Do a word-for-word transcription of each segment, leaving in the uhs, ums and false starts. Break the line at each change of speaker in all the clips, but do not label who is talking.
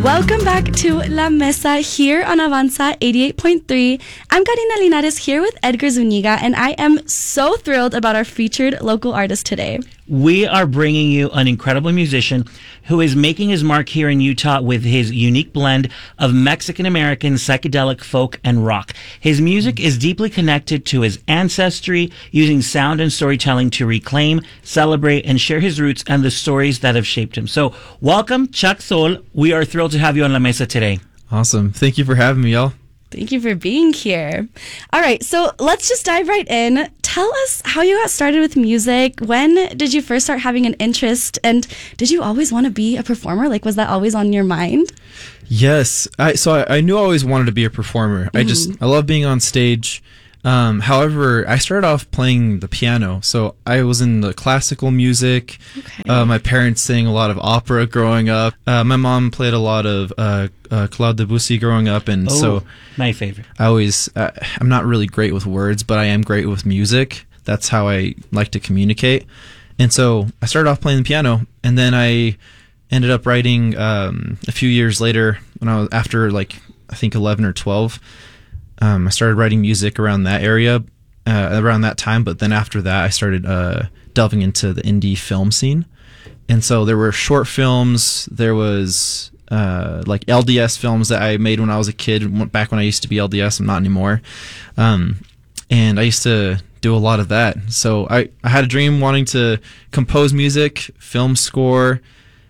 Welcome back to La Mesa here on Avanza eighty-eight point three. I'm Karina Linares here with Edgar Zuniga, and I am so thrilled about our featured local artist today.
We are bringing you an incredible musician who is making his mark here in Utah with his unique blend of Mexican-American psychedelic folk and rock. His music is deeply connected to his ancestry, using sound and storytelling to reclaim, celebrate, and share his roots and the stories that have shaped him. So welcome, Chuck Sol. We are thrilled to have you on La Mesa today.
Awesome. Thank you for having me, y'all.
Thank you for being here. All right, so let's just dive right in. Tell us how you got started with music. When did you first start having an interest? And did you always want to be a performer? Like, was that always on your mind?
Yes. I, so I, I knew I always wanted to be a performer. Mm-hmm. I just, I love being on stage. Um, however, I started off playing the piano. So I was in the classical music. Okay. Uh, my parents sang a lot of opera growing up. Uh, my mom played a lot of uh, uh, Claude Debussy growing up. And
oh,
so
my favorite.
I always, uh, I'm not really great with words, but I am great with music. That's how I like to communicate. And so I started off playing the piano, and then I ended up writing um, a few years later when I was after like, I think eleven or twelve. Um, I started writing music around that area, uh, around that time. But then after that, I started uh, delving into the indie film scene. And so there were short films. There was uh, like L D S films that I made when I was a kid, back when I used to be L D S. I'm not anymore. Um, and I used to do a lot of that. So I, I had a dream wanting to compose music, film score.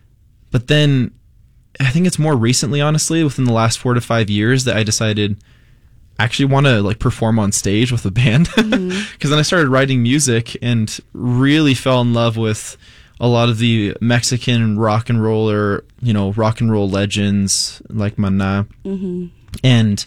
But then I think it's more recently, honestly, within the last four to five years that I decided actually want to like perform on stage with a band. Because mm-hmm. then I started writing music and really fell in love with a lot of the Mexican rock and roller, you know, rock and roll legends like Mana mm-hmm. and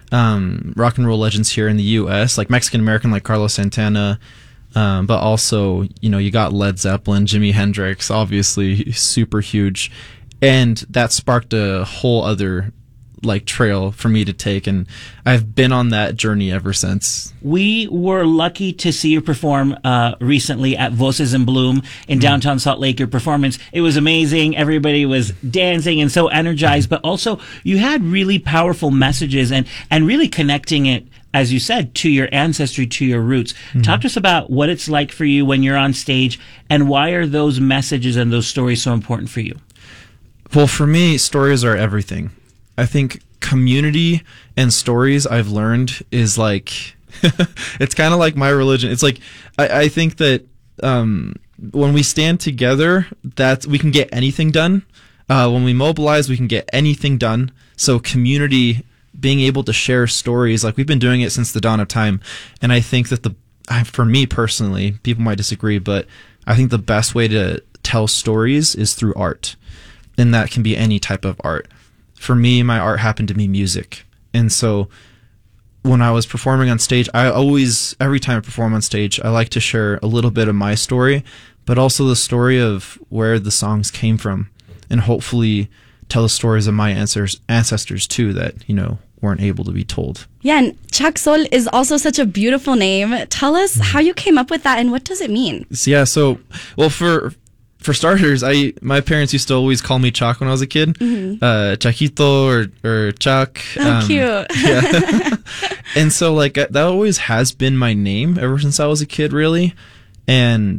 um, rock and roll legends here in the U S, like Mexican American, like Carlos Santana. Um, but also, you know, you got Led Zeppelin, Jimi Hendrix, obviously super huge. And that sparked a whole other like trail for me to take, and I've been on that journey ever since.
We were lucky to see you perform uh recently at Voces in Bloom in downtown Salt Lake. Your performance, it was amazing. Everybody was dancing and so energized, but also you had really powerful messages and and really connecting it, as you said, to your ancestry, to your roots. Mm-hmm. Talk to us about what it's like for you when you're on stage, and why are those messages and those stories so important for you?
Well, for me, stories are everything. I think community and stories, I've learned, is like, it's kind of like my religion. It's like, I, I think that um, when we stand together, that we can get anything done. Uh, when we mobilize, we can get anything done. So community, being able to share stories, like we've been doing it since the dawn of time. And I think that the, for me personally, people might disagree, but I think the best way to tell stories is through art. And that can be any type of art. For me, my art happened to be music. And so when I was performing on stage, I always, every time I perform on stage, I like to share a little bit of my story, but also the story of where the songs came from, and hopefully tell the stories of my ancestors, ancestors too, that, you know, weren't able to be told.
Yeah, and Chuck Sol is also such a beautiful name. Tell us how you came up with that, and what does it mean?
So, yeah, so, well, for... For starters, I my parents used to always call me Chuck when I was a kid, mm-hmm. uh, Chaquito or or Chuck.
Oh, um, cute!
Yeah. And so like that always has been my name ever since I was a kid, really. And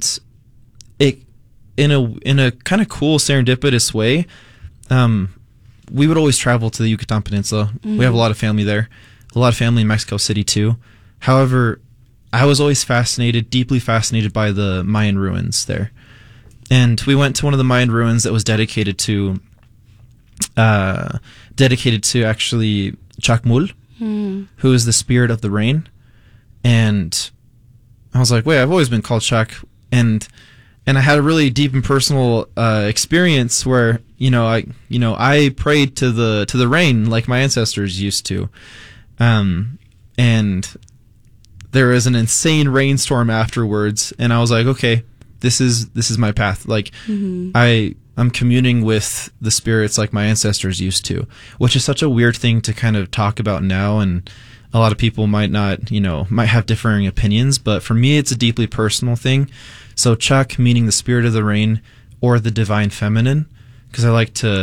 it in a in a kind of cool serendipitous way, um, we would always travel to the Yucatan Peninsula. Mm-hmm. We have a lot of family there, a lot of family in Mexico City too. However, I was always fascinated, deeply fascinated by the Mayan ruins there. And we went to one of the Mayan ruins that was dedicated to, uh, dedicated to actually Chacmul, mm. who is the spirit of the rain. And I was like, wait, I've always been called Chuck. And, and I had a really deep and personal, uh, experience where, you know, I, you know, I prayed to the, to the rain like my ancestors used to. Um, and there was an insane rainstorm afterwards. And I was like, okay, this is this is my path. Like mm-hmm. I I'm communing with the spirits like my ancestors used to, which is such a weird thing to kind of talk about now, and a lot of people might not, you know, might have differing opinions, but for me it's a deeply personal thing. So Chuck meaning the spirit of the rain or the divine feminine, because I like to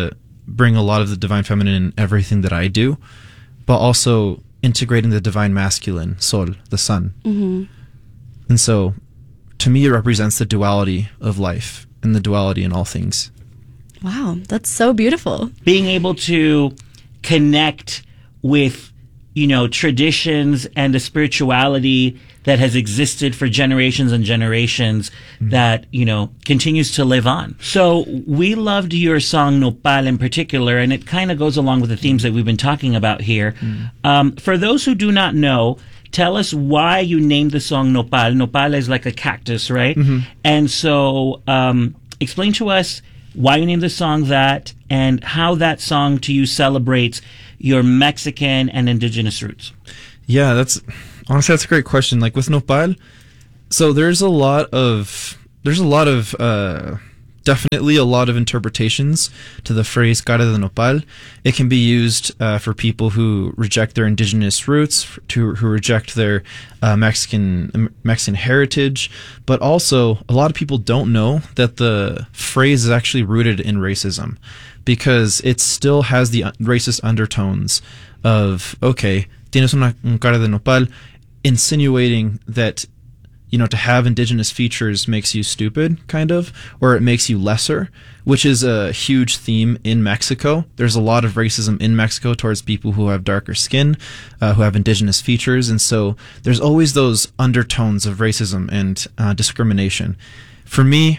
bring a lot of the divine feminine in everything that I do, but also integrating the divine masculine, Sol, the sun.
Mm-hmm.
And so, to me, it represents the duality of life and the duality in all things.
Wow, that's so beautiful.
Being able to connect with, you know, traditions and a spirituality that has existed for generations and generations mm-hmm. that, you know, continues to live on. So we loved your song Nopal in particular, and it kind of goes along with the themes that we've been talking about here. Mm-hmm. Um, for those who do not know, tell us why you named the song Nopal. Nopal is like a cactus, right? Mm-hmm. And so um, explain to us why you named the song that and how that song to you celebrates your Mexican and indigenous roots.
Yeah, that's honestly that's a great question. Like with Nopal, so there's a lot of there's a lot of uh, definitely a lot of interpretations to the phrase cara de nopal. It can be used uh, for people who reject their indigenous roots, to who reject their uh, Mexican Mexican heritage, but also a lot of people don't know that the phrase is actually rooted in racism, because it still has the racist undertones of, okay, tienes una cara de nopal, insinuating that, you know, to have indigenous features makes you stupid, kind of, or it makes you lesser, which is a huge theme in Mexico. There's a lot of racism in Mexico towards people who have darker skin, uh, who have indigenous features, and so there's always those undertones of racism and uh, discrimination. For me,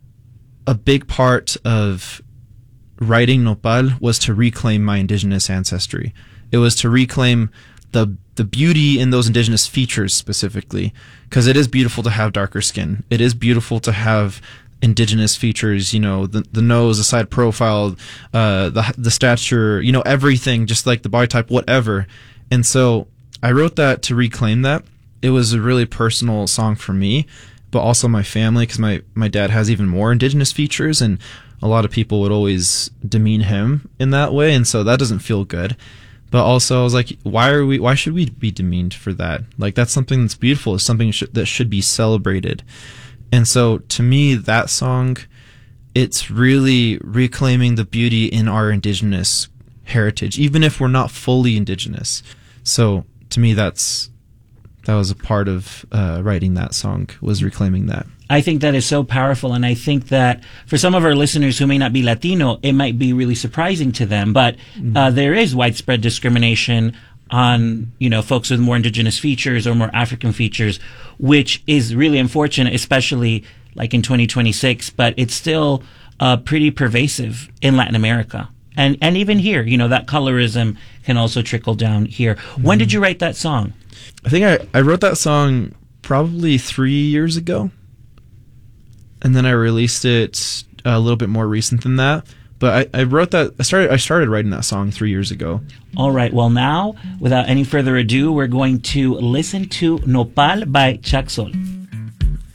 a big part of writing Nopal was to reclaim my indigenous ancestry. It was to reclaim the the beauty in those indigenous features specifically, because it is beautiful to have darker skin. It is beautiful to have indigenous features, you know, the the nose, the side profile, uh, the the stature, you know, everything, just like the body type, whatever. And so I wrote that to reclaim that. It was a really personal song for me, but also my family, because my, my dad has even more indigenous features, and a lot of people would always demean him in that way, and so that doesn't feel good. But also, I was like, why are we? Why should we be demeaned for that? Like, that's something that's beautiful. It's something sh- that should be celebrated. And so, to me, that song, it's really reclaiming the beauty in our indigenous heritage, even if we're not fully indigenous. So, to me, that's that was a part of uh, writing that song, was reclaiming that.
I think that is so powerful, and I think that for some of our listeners who may not be Latino, it might be really surprising to them. But uh, there is widespread discrimination on, you know, folks with more indigenous features or more African features, which is really unfortunate, especially like in twenty twenty-six. But it's still uh, pretty pervasive in Latin America, and and even here. You know, that colorism can also trickle down here. Mm-hmm. When did you write that song?
I think I, I wrote that song probably three years ago. And then I released it a little bit more recent than that. But I, I wrote that, I started I started writing that song three years ago.
All right. Well, now, without any further ado, we're going to listen to Nopal by Chuck Sol.